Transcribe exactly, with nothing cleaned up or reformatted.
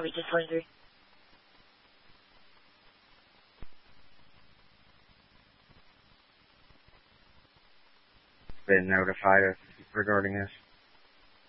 Copy, just twenty-three. Been notified of regarding this.